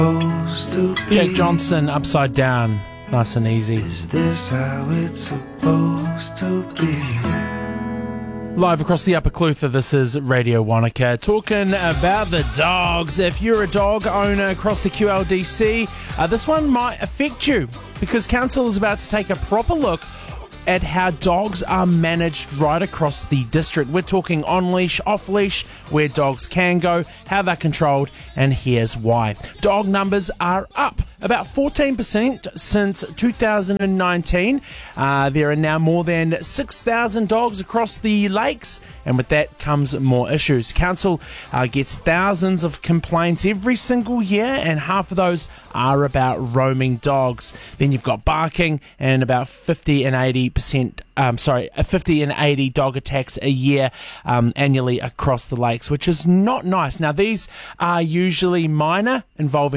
Jack Johnson, Upside Down, nice and easy. Is this how it's supposed to be? Live across the Upper Clutha, this is Radio Wanaka, talking about the dogs. If you're a dog owner across the QLDC, this one might affect you because Council is about to take a proper look at how dogs are managed right across the district. We're talking on-leash, off-leash, where dogs can go, how they're controlled, and here's why. Dog numbers are up about 14% since 2019. There are now more than 6,000 dogs across the lakes, and with that comes more issues. Council gets thousands of complaints every single year, and half of those are about roaming dogs. Then you've got barking and about 50 and 80 dog attacks a year annually across the lakes, which is not nice. Now, these are usually minor, involving